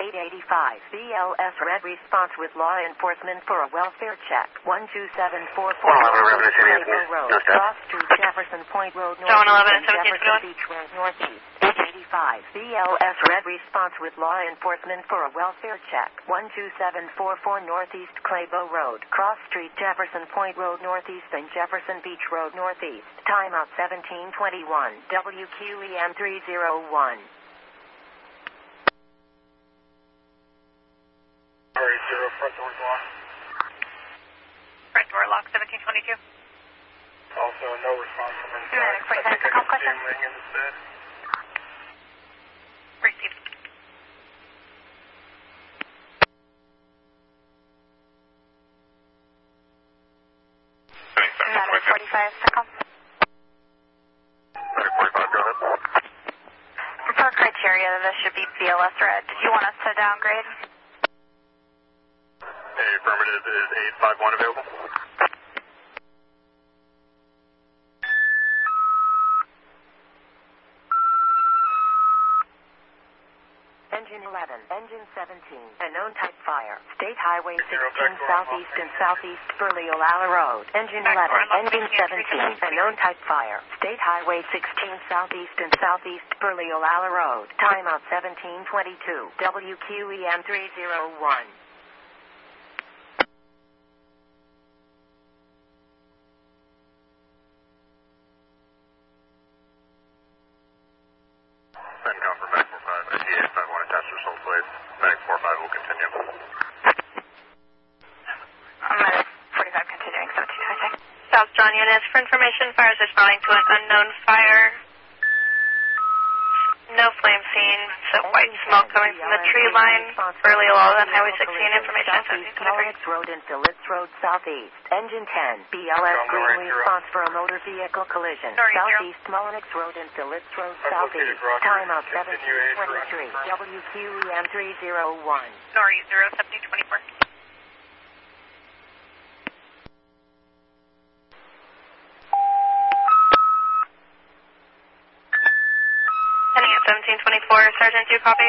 885 BLS red response with law enforcement for a welfare check. 12744 Claymore Road, Cross Street, Jefferson Point Road, Northeast, Jefferson Beach Road, Northeast. 885 BLS red response with law enforcement for a welfare check. 12744 Northeast Claymore Road, Cross Street, Jefferson Point Road, Northeast and Jefferson Beach Road, Northeast. Timeout 1721. WQEM 301. Front door lock. Front door lock, 1722. Also, no response from inside. I think I got the same ring instead. Received. Medic 45, Centcom. Medic 45, go ahead. Per criteria, this should be BLS red. Did you want us to downgrade? Affirmative, is 851 available? Engine 11, Engine 17, a known type fire. State Highway 16 Southeast and Southeast Burley Olalla Road. Engine 11, Engine 17, a known type fire. State Highway 16 Southeast and Southeast Burley Olalla Road. Timeout 1722. WQEM 301. Centcom for Medic 45. SEA 51 attached to Soul Blade. Medic 45 will continue. Medic 45 continuing, 1726. South John units for information. Fires responding to an unknown fire. No flame seen. So white smoke coming from the tree line. Burley Olalla and Highway 16 information. Southeast Mullinax Road and Phillips Road Southeast. Engine 10, BLS green response for a motor vehicle collision. Southeast Mullinax Road and Phillips Road Southeast. Timeout 1723. WQEM 301. Sorry, 07024. Heading at 1724. Sergeant, do you copy?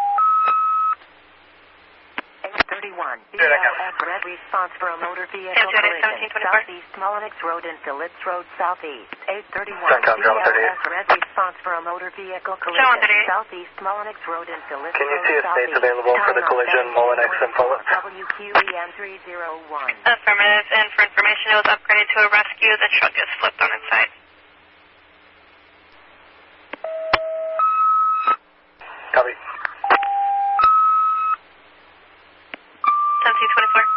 831. BLS red response for a motor vehicle collision. Southeast Mullinax Road and Phillips Road Southeast. 831. BLS red response for a motor vehicle collision. Southeast Mullinax Road and Phillips Road Southeast. Can you see a space available for the collision, Mullinax and Phillips? WQEM 301. Affirmative, and for information, it was upgraded to a rescue. The truck is flipped on its side. Copy. 1724.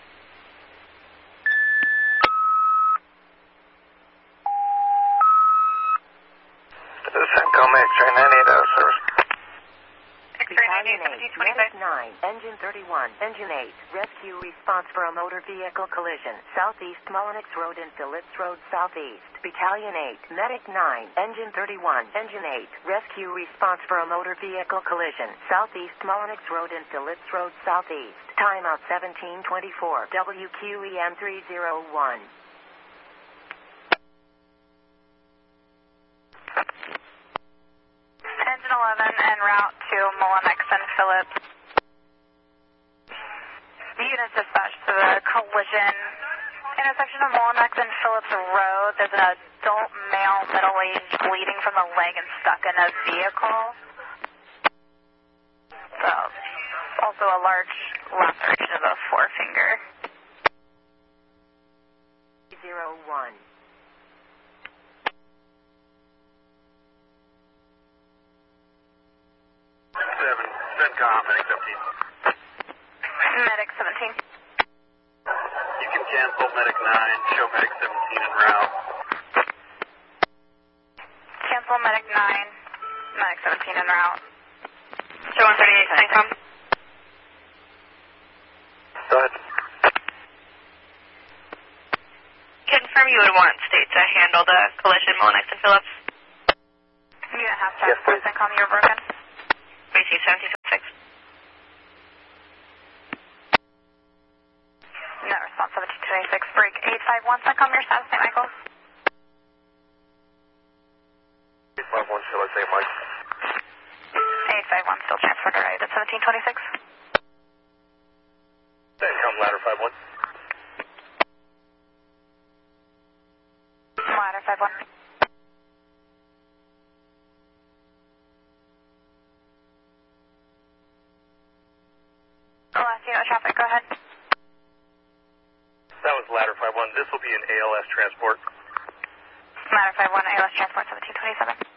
Centcom X-ray 980 service. Battalion 8, Medic 9, Engine 31, Engine 8, rescue response for a motor vehicle collision. Southeast Mullinax Road and Phillips Road Southeast. Battalion 8, Medic 9, Engine 31, Engine 8, rescue response for a motor vehicle collision. Southeast Mullinax Road and Phillips Road Southeast. Timeout 1724. WQEM 301. Engine 11 en route to Mullinax and Phillips. The unit dispatched to the collision intersection of Mullinax and Phillips Road. There's an adult male, middle-aged, bleeding from the leg and stuck in a vehicle. So, also a large laceration of the forefinger. 01. Centcom, Medic 17. Medic 17. You can cancel Medic 9, show Medic 17 en route. Cancel Medic 9, Medic 17 en route. Show 138, Centcom. Go ahead. Confirm you would want state to handle the collision, Mullinax and Phillips. Unit half staff, Yes, please. Centcom, you're broken. Receive 1726. No response, 1726. Break 851, Centcom, your status, St. Michael. 851, shall I say, Mike? 5-1, still transfer to right at 1726. Come ladder 5-1. Ladder 5-1. Last unit of traffic, go ahead. That was ladder 5-1. This will be an ALS transport. Ladder 5-1, ALS transport 1727.